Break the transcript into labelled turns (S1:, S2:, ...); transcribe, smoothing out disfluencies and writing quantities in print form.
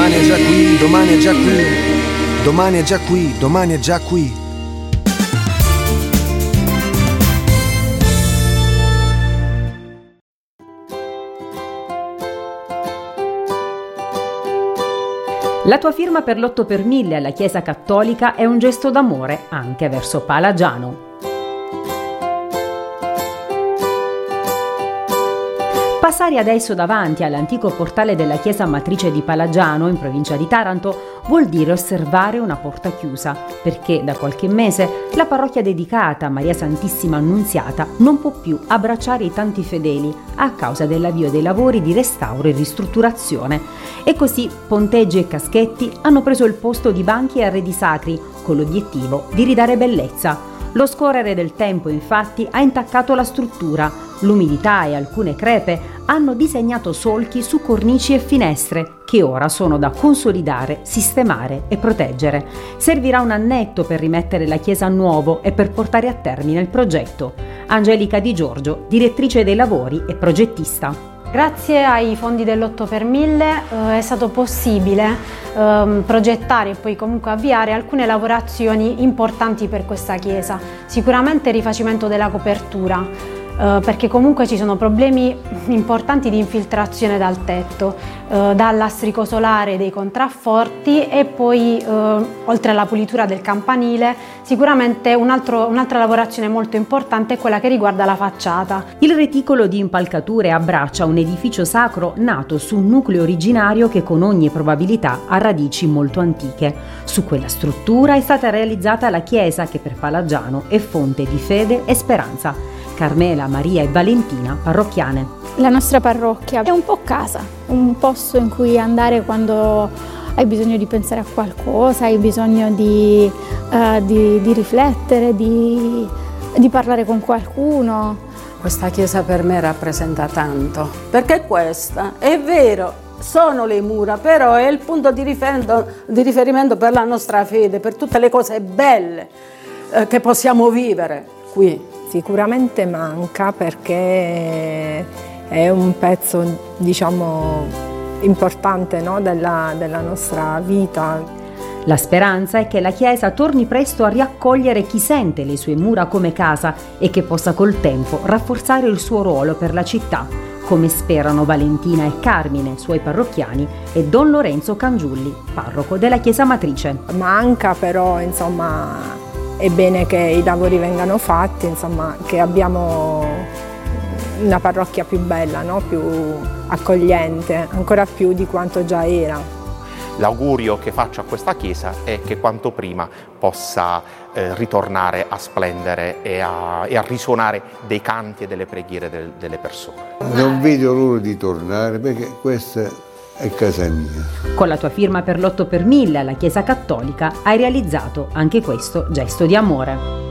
S1: Domani è già qui, domani è già qui, domani è già qui, domani è già qui.
S2: La tua firma per l'8 per 1000 alla Chiesa Cattolica è un gesto d'amore anche verso Palagiano. Passare adesso davanti all'antico portale della chiesa matrice di Palagiano, in provincia di Taranto, vuol dire osservare una porta chiusa, perché da qualche mese la parrocchia dedicata a Maria Santissima Annunziata non può più abbracciare i tanti fedeli a causa dell'avvio dei lavori di restauro e ristrutturazione. E così ponteggi e caschetti hanno preso il posto di banchi e arredi sacri, con l'obiettivo di ridare bellezza. Lo scorrere del tempo, infatti, ha intaccato la struttura. L'umidità e alcune crepe hanno disegnato solchi su cornici e finestre che ora sono da consolidare, sistemare e proteggere. Servirà un annetto per rimettere la chiesa a nuovo e per portare a termine il progetto. Angelica Di Giorgio, direttrice dei lavori e progettista.
S3: Grazie ai fondi dell'8 per 1000 è stato possibile progettare e poi comunque avviare alcune lavorazioni importanti per questa chiesa. Sicuramente il rifacimento della copertura, perché comunque ci sono problemi importanti di infiltrazione dal tetto, dal lastrico solare dei contrafforti e poi oltre alla pulitura del campanile sicuramente un'altra lavorazione molto importante è quella che riguarda la facciata.
S2: Il reticolo di impalcature abbraccia un edificio sacro nato su un nucleo originario che con ogni probabilità ha radici molto antiche. Su quella struttura è stata realizzata la chiesa che per Palagiano è fonte di fede e speranza. Carmela, Maria e Valentina, parrocchiane.
S4: La nostra parrocchia è un po' casa, un posto in cui andare quando hai bisogno di pensare a qualcosa, hai bisogno di riflettere, di parlare con qualcuno.
S5: Questa chiesa per me rappresenta tanto, perché questa, è vero, sono le mura, però è il punto di riferimento per la nostra fede, per tutte le cose belle che possiamo vivere qui.
S6: Sicuramente manca perché è un pezzo, diciamo, importante, no, della nostra vita.
S2: La speranza è che la Chiesa torni presto a riaccogliere chi sente le sue mura come casa e che possa col tempo rafforzare il suo ruolo per la città, come sperano Valentina e Carmine, suoi parrocchiani, e Don Lorenzo Cangiulli, parroco della Chiesa Matrice.
S6: Manca però, insomma, è bene che i lavori vengano fatti, insomma, che abbiamo una parrocchia più bella, no? Più accogliente, ancora più di quanto già era.
S7: L'augurio che faccio a questa chiesa è che quanto prima possa ritornare a splendere e a risuonare dei canti e delle preghiere delle persone.
S8: Non vedo l'ora di tornare perché questa è casa mia.
S2: Con la tua firma per l'8 per 1000 alla Chiesa Cattolica hai realizzato anche questo gesto di amore.